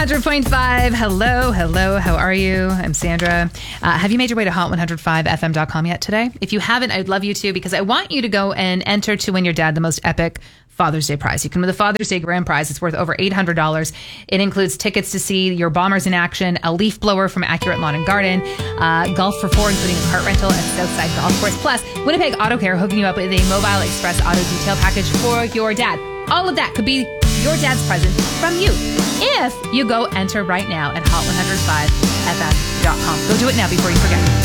100.5. Hello. How are you? I'm Sandra. Have you made your way to hot105fm.com yet today? If you haven't, I'd love you to, because I want you to go and enter to win your dad the most epic Father's Day prize. You can win the Father's Day grand prize. It's worth over $800. It includes tickets to see your Bombers in action, a leaf blower from Accurate Lawn and Garden, golf for four, including a cart rental at Southside Golf Course, plus Winnipeg Auto Care hooking you up with a Mobile Express auto detail package for your dad. All of that could be your dad's present from you if you go enter right now at hot105fm.com. Go do it now before you forget.